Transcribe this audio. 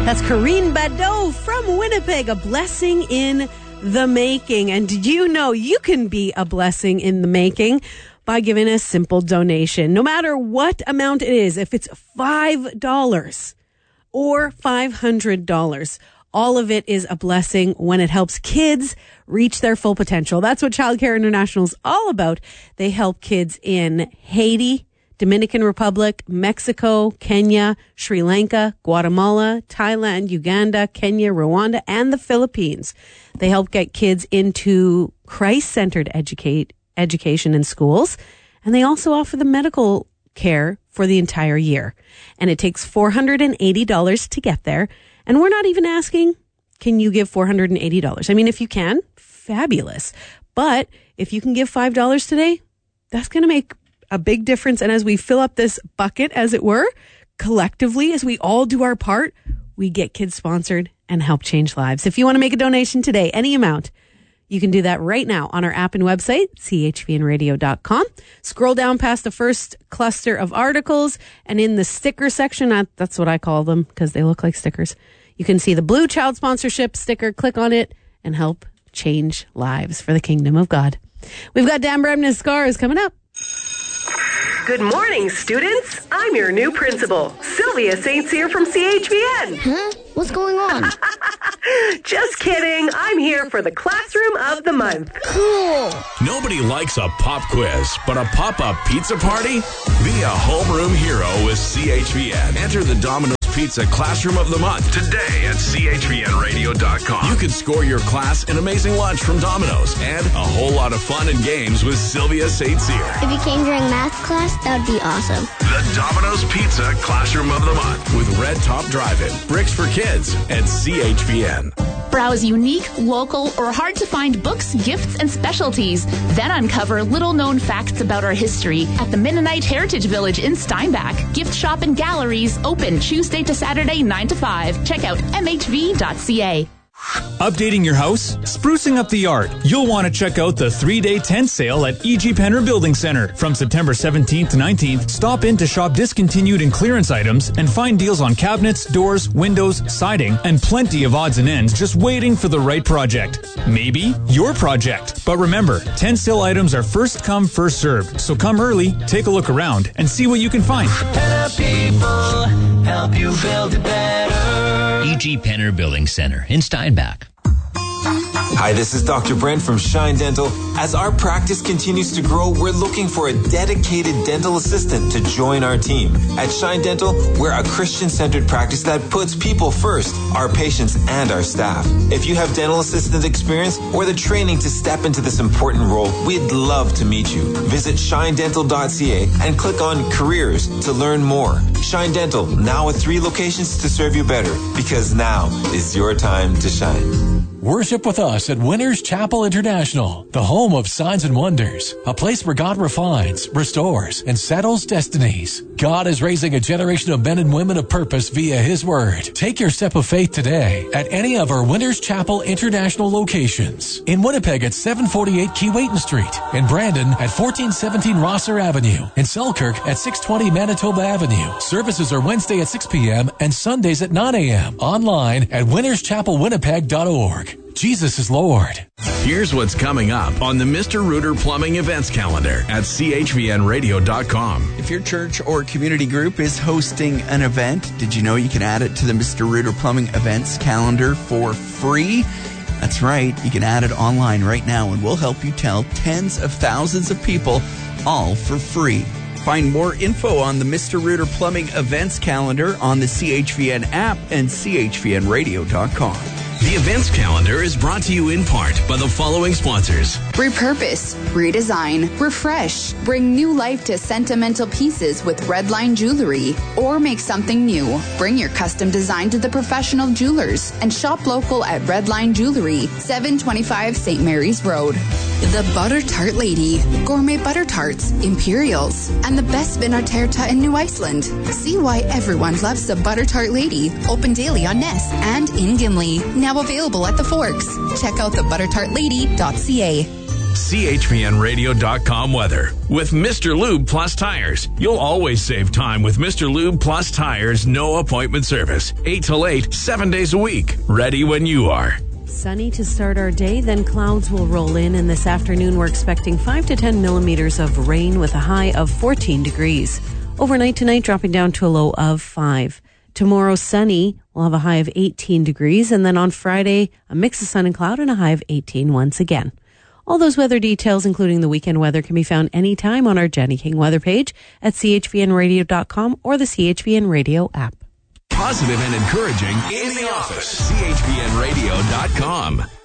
That's Corinne Badeau from Winnipeg, a blessing in the making. And did you know you can be a blessing in the making by giving a simple donation? No matter what amount it is, if it's $5 or $500, all of it is a blessing when it helps kids reach their full potential. That's what Child Care International is all about. They help kids in Haiti, Dominican Republic, Mexico, Kenya, Sri Lanka, Guatemala, Thailand, Uganda, Kenya, Rwanda, and the Philippines. They help get kids into Christ-centered education in schools, and they also offer the medical care for the entire year. And it takes $480 to get there. And we're not even asking, can you give $480? I mean, if you can, fabulous. But if you can give $5 today, that's going to make a big difference. And as we fill up this bucket, as it were, collectively, as we all do our part, we get kids sponsored and help change lives. If you want to make a donation today, any amount, you can do that right now on our app and website, chvnradio.com. Scroll down past the first cluster of articles, and in the sticker section, that's what I call them because they look like stickers, you can see the blue child sponsorship sticker. Click on it and help change lives for the kingdom of God. We've got Dan Bremnes Scars coming up. Good morning, students. I'm your new principal, Sylvia St. Cyr from CHVN. Huh? What's going on? Just kidding. I'm here for the Classroom of the Month. Cool. Nobody likes a pop quiz, but a pop-up pizza party? Be a homeroom hero with CHVN. Enter the Domino's Pizza Classroom of the Month today at chvnradio.com. You can score your class an amazing lunch from Domino's and a whole lot of fun and games with Sylvia St. Cyr. If you came during math class, that would be awesome. The Domino's Pizza Classroom of the Month with Red Top Drive-In, Bricks for Kids, and CHVN. Browse unique, local, or hard-to-find books, gifts, and specialties. Then uncover little-known facts about our history at the Mennonite Heritage Village in Steinbach. Gift shop and galleries open Tuesday to Saturday, 9 to 5. Check out mhv.ca. Updating your house? Sprucing up the yard? You'll want to check out the 3-day tent sale at E.G. Penner Building Center. From September 17th to 19th, stop in to shop discontinued and clearance items and find deals on cabinets, doors, windows, siding, and plenty of odds and ends just waiting for the right project. Maybe your project. But remember, tent sale items are first come, first served. So come early, take a look around, and see what you can find. Better people help you build it better. E.G. Penner Building Center in Steinbach. Hi, this is Dr. Brent from Shine Dental. As our practice continues to grow, we're looking for a dedicated dental assistant to join our team. At Shine Dental, we're a Christian-centered practice that puts people first, our patients and our staff. If you have dental assistant experience or the training to step into this important role, we'd love to meet you. Visit shinedental.ca and click on Careers to learn more. Shine Dental, now with 3 locations to serve you better, because now is your time to shine. Worship with us at Winners Chapel International, the home of signs and wonders, a place where God refines, restores, and settles destinies. God is raising a generation of men and women of purpose via His Word. Take your step of faith today at any of our Winners Chapel International locations. In Winnipeg at 748 Keewatin Street, in Brandon at 1417 Rosser Avenue, in Selkirk at 620 Manitoba Avenue. Services are Wednesday at 6 p.m. and Sundays at 9 a.m. Online at winnerschapelwinnipeg.org. Jesus is Lord. Here's what's coming up on the Mr. Rooter Plumbing events calendar at chvnradio.com. If your church or community group is hosting an event, did you know you can add it to the Mr. Rooter Plumbing events calendar for free? That's right. You can add it online right now, and we'll help you tell tens of thousands of people, all for free. Find more info on the Mr. Rooter Plumbing events calendar on the CHVN app and chvnradio.com. The events calendar is brought to you in part by the following sponsors. Repurpose, redesign, refresh, bring new life to sentimental pieces with Redline Jewelry, or make something new. Bring your custom design to the professional jewelers and shop local at Redline Jewelry, 725 St. Mary's Road. The Butter Tart Lady, gourmet butter tarts, Imperials, and the best Vinarterta in New Iceland. See why everyone loves the Butter Tart Lady. Open daily on Ness and in Gimli. Now available at the Forks. Check out thebuttertartlady.ca. CHPNradio.com weather. With Mr. Lube Plus Tires, you'll always save time with Mr. Lube Plus Tires no appointment service. 8 till 8, 7 days a week. Ready when you are. Sunny to start our day, then clouds will roll in, and this afternoon we're expecting 5 to 10 millimeters of rain with a high of 14 degrees. Overnight tonight, dropping down to a low of 5. Tomorrow, sunny, we'll have a high of 18 degrees, and then on Friday, a mix of sun and cloud and a high of 18 once again. All those weather details, including the weekend weather, can be found anytime on our Jenny King weather page at chpnradio.com or the CHPN Radio app. Positive and encouraging in the office. CHPNradio.com.